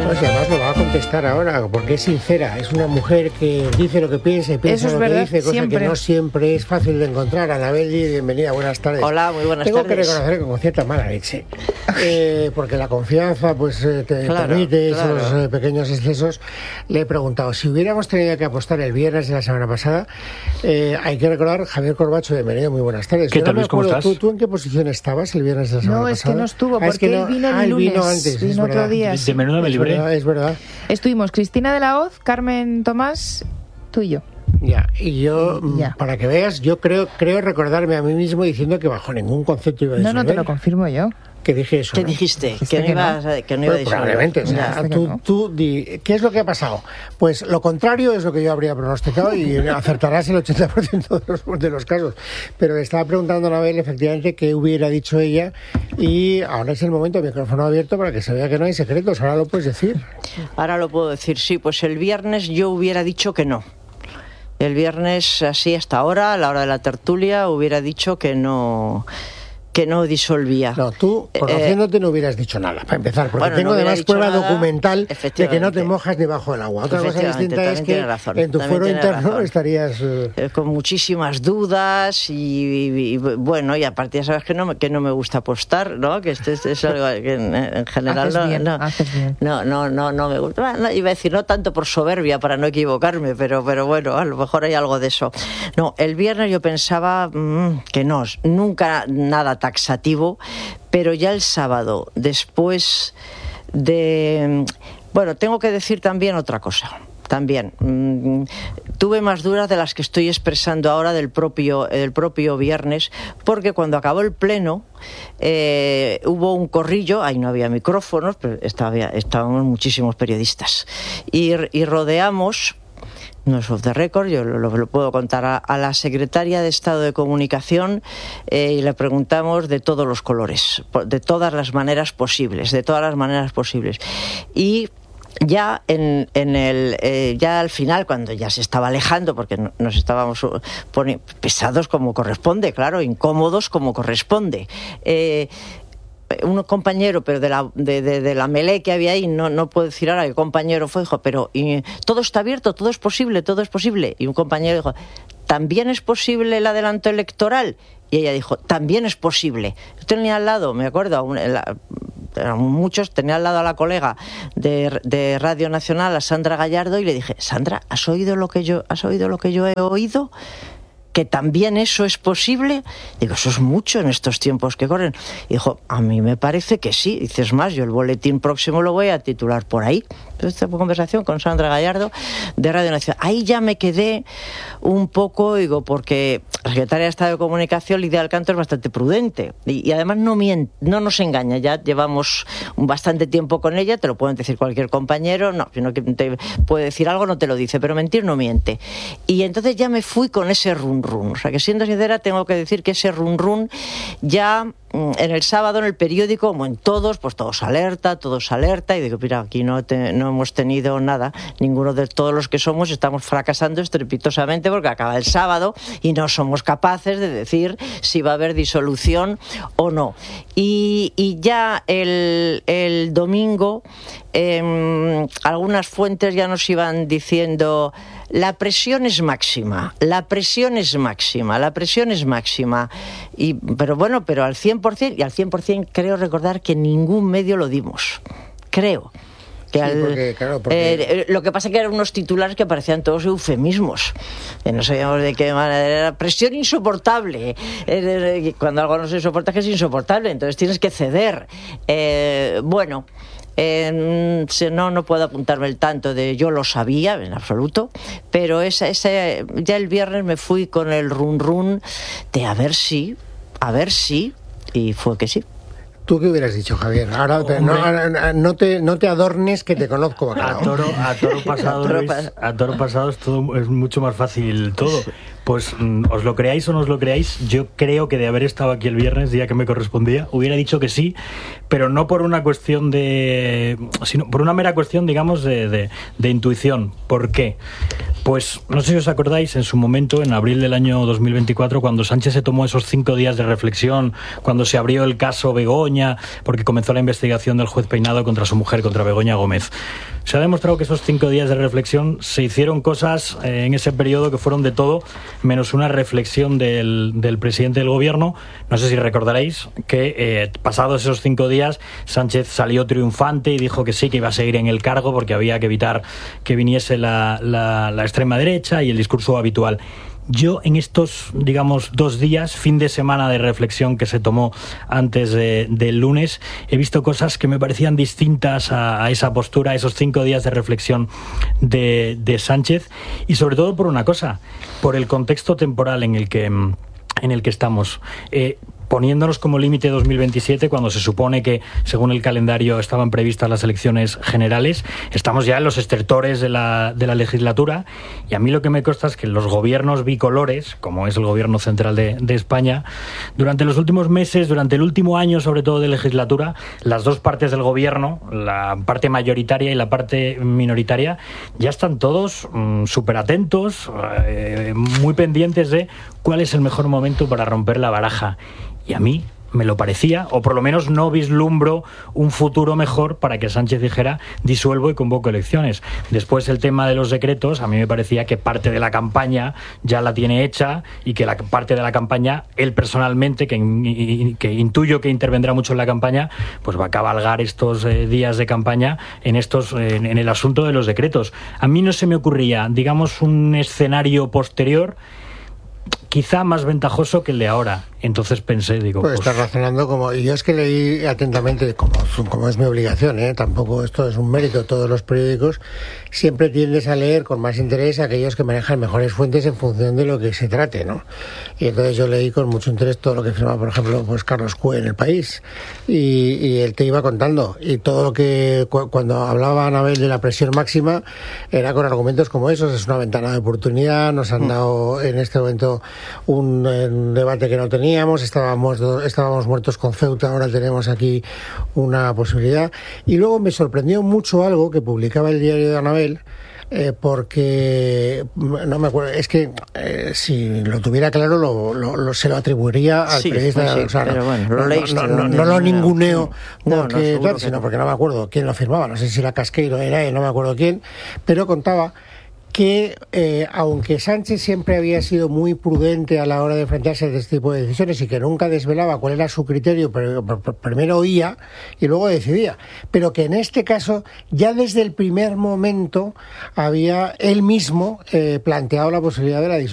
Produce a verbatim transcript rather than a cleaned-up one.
Pues además lo va a contestar ahora, porque es sincera. Es una mujer que dice lo que piensa y piensa Eso es lo verdad, que dice, cosa siempre. que no siempre es fácil de encontrar. Anabel, bienvenida, buenas tardes. Hola, muy buenas Tengo tardes. Tengo que reconocer que con cierta mala leche, eh, porque la confianza pues eh, te Claro, permite claro. esos eh, pequeños excesos. Le he preguntado, si hubiéramos tenido que apostar el viernes de la semana pasada, eh, hay que recordar, Javier Corbacho, bienvenido, muy buenas tardes. ¿Qué Yo tal, no me Luis? ¿Cómo acuerdo, estás? ¿tú, ¿Tú en qué posición estabas el viernes de la semana No, pasada? es que no estuvo, Ah, es porque que él vino el ah, él lunes. vino antes, Vino es otro verdad. día. De menudo me Es libré. verdad, es verdad. Estuvimos Cristina de la Hoz, Carmen Tomás, tú y yo. Ya, y yo, mm, Ya. para que veas, yo creo creo recordarme a mí mismo diciendo que bajo ningún concepto iba a No, disolver. no, te lo confirmo yo. Que dije eso, ¿Qué ¿no? dijiste? Dijiste Que no que iba, no. a- que no iba a Bueno, disolver. probablemente, o sea, Ya, tú, no. tú di, ¿qué es lo que ha pasado? Pues lo contrario es lo que yo habría pronosticado y acertarás el ochenta por ciento de los, de los casos. Pero le estaba preguntando a Anabel efectivamente qué hubiera dicho ella y ahora es el momento, micrófono abierto para que se vea que no hay secretos, ahora lo puedes decir. Ahora lo puedo decir, sí, pues el viernes yo hubiera dicho que no. El viernes, así hasta ahora, a la hora de la tertulia, hubiera dicho que no, que no disolvía. No, tú, Eh, conociéndote, no hubieras dicho nada, para empezar, porque bueno, tengo no hubiera además dicho prueba nada, documental de que no te efectivamente. mojas debajo del agua. Otra cosa Efectivamente, distinta es también que tiene razón, en tu también fuero tiene interno razón. estarías... eh, Eh, con muchísimas dudas y, y- y, bueno, y aparte ya sabes que no, me- que no me gusta apostar, ¿no? Que esto es, es algo que en, en general Haces no, bien, no, haces bien. no, no, no, no me gusta. Bueno, iba a decir, no tanto por soberbia para no equivocarme, pero, pero bueno, a lo mejor hay algo de eso. No, el viernes yo pensaba mm, que no, nunca nada taxativo, pero ya el sábado, después de... Bueno, tengo que decir también otra cosa. También mm, tuve más dudas de las que estoy expresando ahora del propio del propio viernes, porque cuando acabó el pleno eh, hubo un corrillo, ahí no había micrófonos, pero estaba, estábamos muchísimos periodistas y, y rodeamos, no es off the record, yo lo, lo puedo contar, a, a la secretaria de Estado de Comunicación eh, y le preguntamos de todos los colores, de todas las maneras posibles, de todas las maneras posibles. Y ya en, en el eh, ya al final, cuando ya se estaba alejando, porque no, nos estábamos poni- pesados como corresponde, claro, incómodos como corresponde, eh, un compañero, pero de la, de, de, de la melee que había ahí, no, no puedo decir ahora qué compañero fue, dijo, pero y, todo está abierto, todo es posible, todo es posible. Y un compañero dijo, ¿también es posible el adelanto electoral? Y ella dijo, también es posible. Yo tenía al lado, me acuerdo, a un, la, eran muchos, tenía al lado a la colega de, de Radio Nacional, a Sandra Gallardo, y le dije, Sandra, ¿has oído lo que yo, has oído lo que yo he oído? ¿Que también eso es posible? Digo, eso es mucho en estos tiempos que corren. Y dijo, a mí me parece que sí. Dices más, yo el boletín próximo lo voy a titular por ahí. Esta conversación con Sandra Gallardo de Radio Nacional. Ahí ya me quedé un poco, digo, porque la secretaria de Estado de Comunicación, Lidia Alcanto, es bastante prudente. Y, y además no miente, no nos engaña. Ya llevamos bastante tiempo con ella, te lo pueden decir cualquier compañero, no, sino que te puede decir algo, no te lo dice, pero mentir no miente. Y entonces ya me fui con ese run run. O sea, que siendo sincera, tengo que decir que ese run run ya en el sábado en el periódico, como en todos, pues todos alerta, todos alerta, y digo, mira, aquí no, te, no hemos tenido nada, ninguno de todos los que somos estamos fracasando estrepitosamente porque acaba el sábado y no somos capaces de decir si va a haber disolución o no. Y, y ya el, el domingo eh, algunas fuentes ya nos iban diciendo, la presión es máxima, la presión es máxima, la presión es máxima, y, pero bueno, pero al cien por ciento, y al cien por ciento creo recordar que ningún medio lo dimos, creo. Que Sí, al, porque, claro, porque... eh, lo que pasa es que eran unos titulares que parecían todos eufemismos, que no sabíamos de qué manera era. Presión insoportable, eh, cuando algo no se soporta es que es insoportable, entonces tienes que ceder. Eh, bueno, eh, no, no puedo apuntarme el tanto de yo lo sabía en absoluto, pero esa, esa, ya el viernes me fui con el run run de a ver si, a ver si, y fue que sí. ¿Tú qué hubieras dicho, Javier? Ahora te, no, no, te, no te adornes, que te conozco. A toro, a toro pasado, A toro Luis, pas- a toro pasado es, todo, es mucho más fácil todo. Pues mm, os lo creáis o no os lo creáis, yo creo que de haber estado aquí el viernes, día que me correspondía, hubiera dicho que sí, pero no por una cuestión de... sino por una mera cuestión, digamos, de, de, de intuición. ¿Por qué? Pues no sé si os acordáis, en su momento, en abril del año dos mil veinticuatro, cuando Sánchez se tomó esos cinco días de reflexión, cuando se abrió el caso Begoña, porque comenzó la investigación del juez Peinado contra su mujer, contra Begoña Gómez. Se ha demostrado que esos cinco días de reflexión se hicieron cosas eh, en ese periodo que fueron de todo, menos una reflexión del, del presidente del gobierno. No sé si recordaréis que eh, pasados esos cinco días, Sánchez salió triunfante y dijo que sí, que iba a seguir en el cargo porque había que evitar que viniese la, la, la extrema derecha y el discurso habitual. Yo en estos, digamos, dos días, fin de semana de reflexión que se tomó antes de, del lunes, he visto cosas que me parecían distintas a, a esa postura, a esos cinco días de reflexión de, de Sánchez, y sobre todo por una cosa, por el contexto temporal en el que, en el que estamos. Eh, poniéndonos como límite dos mil veintisiete, cuando se supone que, según el calendario, estaban previstas las elecciones generales, estamos ya en los estertores de la, de la legislatura, y a mí lo que me consta es que los gobiernos bicolores, como es el gobierno central de, de España, durante los últimos meses, durante el último año, sobre todo de legislatura, las dos partes del gobierno, la parte mayoritaria y la parte minoritaria, ya están todos mmm, súper atentos, eh, muy pendientes de cuál es el mejor momento para romper la baraja. Y a mí me lo parecía, o por lo menos no vislumbro un futuro mejor para que Sánchez dijera disuelvo y convoco elecciones. Después el tema de los decretos, a mí me parecía que parte de la campaña ya la tiene hecha y que la parte de la campaña, él personalmente, que, que intuyo que intervendrá mucho en la campaña, pues va a cabalgar estos eh, días de campaña en, estos, en, en el asunto de los decretos. A mí no se me ocurría, digamos, un escenario posterior quizá más ventajoso que el de ahora. Entonces pensé, digo... Pues, pues... estás razonando como... Y yo es que leí atentamente, como, como es mi obligación, ¿eh? Tampoco esto es un mérito, todos los periódicos, siempre tiendes a leer con más interés a aquellos que manejan mejores fuentes en función de lo que se trate, ¿no? Y entonces yo leí con mucho interés todo lo que firmaba, por ejemplo, pues Carlos Cue en El País, y, y él te iba contando, y todo lo que... Cu cuando hablaba Anabel de la presión máxima, era con argumentos como esos, es una ventana de oportunidad, nos han dado en este momento un, un debate que no tenía, Estábamos, estábamos muertos con Ceuta, ahora tenemos aquí una posibilidad. Y luego me sorprendió mucho algo que publicaba el diario de Anabel, eh, porque no me acuerdo, es que eh, si lo tuviera claro lo, lo, lo, se lo atribuiría al sí, periodista, sí, o sea, pero bueno, no, lo leíste, no, no, no, no lo ninguneo porque, no, no, sino porque no me acuerdo quién lo firmaba, no sé si era Casqueiro, era él, no me acuerdo quién, pero contaba que eh, aunque Sánchez siempre había sido muy prudente a la hora de enfrentarse a este tipo de decisiones y que nunca desvelaba cuál era su criterio, pero primero oía y luego decidía, pero que en este caso ya desde el primer momento había él mismo eh, planteado la posibilidad de la disolución.